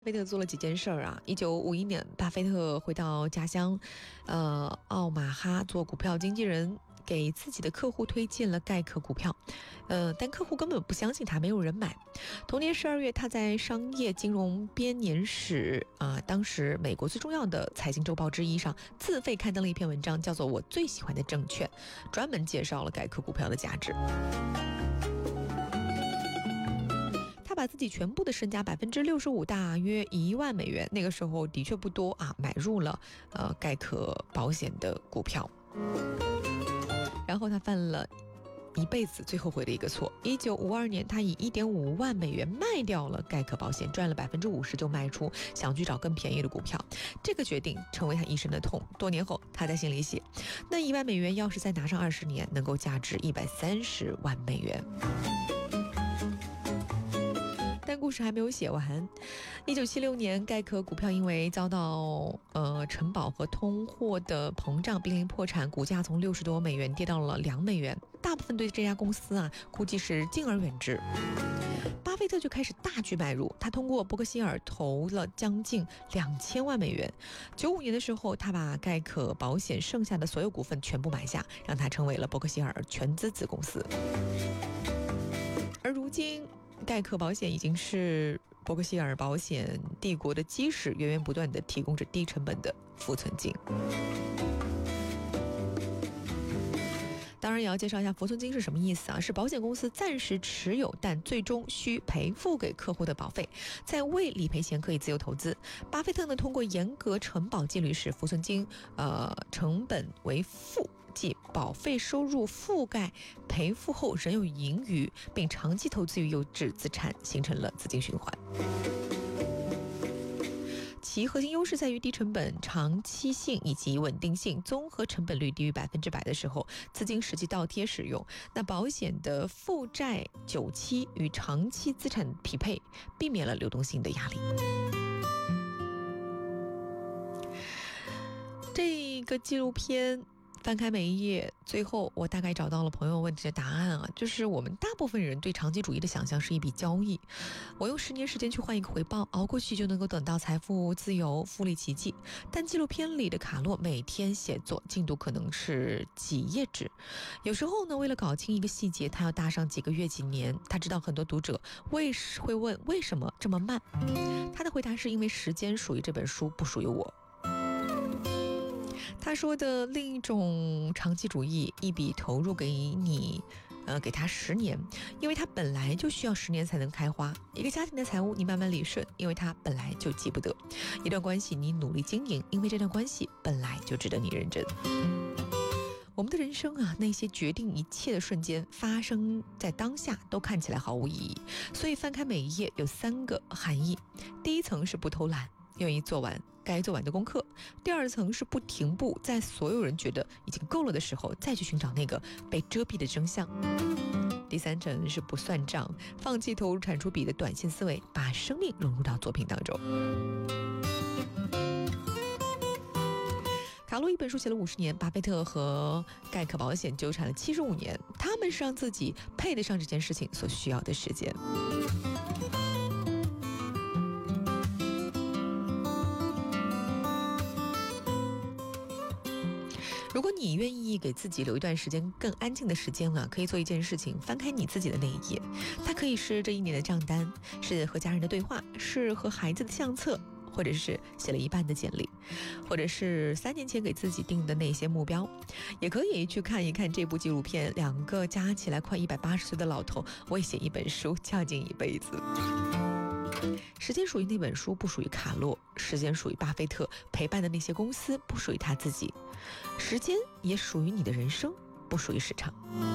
巴菲特做了几件事儿啊。1951年，巴菲特回到家乡，奥马哈做股票经纪人，给自己的客户推荐了盖克股票，但客户根本不相信他，没有人买。同年12月，他在商业金融编年史当时美国最重要的财经周报之一上自费刊登了一篇文章，叫做《我最喜欢的证券》，专门介绍了盖克股票的价值。他把自己全部的身家65%，大约1万美元，那个时候的确不多啊，买入了盖克保险的股票。然后他犯了一辈子最后悔的一个错。1952年，他以1.5万美元卖掉了盖克保险，赚了50%就卖出，想去找更便宜的股票。这个决定成为他一生的痛。多年后，他在信里写，那1万美元要是再拿上20年，能够价值130万美元。但故事还没有写完。1976年，盖克股票因为遭到承保和通货的膨胀濒临破产，股价从60多美元跌到了2美元。大部分对这家公司估计是敬而远之。巴菲特就开始大举买入，他通过伯克希尔投了将近2000万美元。95年的时候，他把盖克保险剩下的所有股份全部买下，让它成为了伯克希尔全资子公司。而如今，盖克保险已经是伯克希尔保险帝国的基石，源源不断地提供着低成本的浮存金。当然也要介绍一下浮存金是什么意思啊？是保险公司暂时持有但最终需赔付给客户的保费，在未理赔前可以自由投资。巴菲特呢，通过严格承保纪律，使浮存金成本为负，即保费收入覆盖赔付后仍有盈余，并长期投资于优质资产，形成了资金循环。其核心优势在于低成本、长期性以及稳定性。综合成本率低于100%的时候，资金实际倒贴使用。那保险的负债久期与长期资产匹配，避免了流动性的压力。这个纪录片翻开每一页，最后我大概找到了朋友问题的答案啊，就是我们大部分人对长期主义的想象是一笔交易，我用10年时间去换一个回报，熬过去就能够等到财富自由，复利奇迹。但纪录片里的卡洛每天写作，进度可能是几页纸，有时候呢，为了搞清一个细节，他要搭上几个月几年。他知道很多读者会问为什么这么慢，他的回答是因为时间属于这本书，不属于我。他说的另一种长期主义，一笔投入给你，给他10年，因为他本来就需要10年才能开花。一个家庭的财务你慢慢理顺，因为他本来就急不得。一段关系你努力经营，因为这段关系本来就值得你认真。我们的人生那些决定一切的瞬间发生在当下，都看起来毫无意义。所以翻开每一页有3个含义。第一层是不偷懒，愿意做完该做完的功课。第二层是不停步，在所有人觉得已经够了的时候，再去寻找那个被遮蔽的真相。第三层是不算账，放弃投入产出比的短线思维，把生命融入到作品当中。卡洛一本书写了50年，巴菲特和盖克保险纠缠了75年，他们是让自己配得上这件事情所需要的时间。如果你愿意给自己留一段时间，更安静的时间可以做一件事情，翻开你自己的那一页。它可以是这1年的账单，是和家人的对话，是和孩子的相册，或者是写了一半的简历，或者是3年前给自己定的那些目标。也可以去看一看这部纪录片，2个加起来快180岁的老头为写一本书较劲一辈子。时间属于那本书，不属于卡洛；时间属于巴菲特，陪伴的那些公司不属于他自己；时间也属于你的人生，不属于市场。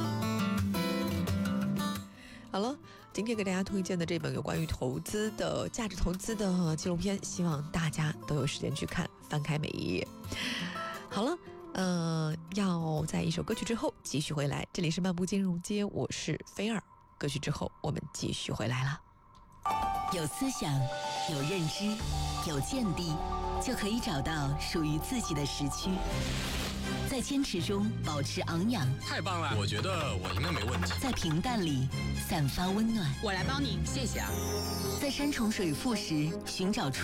好了，今天给大家推荐的这本有关于投资的价值投资的纪录片，希望大家都有时间去看，翻开每一页。好了，要在一首歌曲之后继续回来。这里是漫步金融街，我是菲儿。歌曲之后我们继续回来了。 有思想，有认知，有见地，就可以找到属于自己的时区。在坚持中保持昂扬， 太棒了！我觉得我应该没问题。 在平淡里散发温暖。 我来帮你，谢谢啊。 在山重水复时，寻找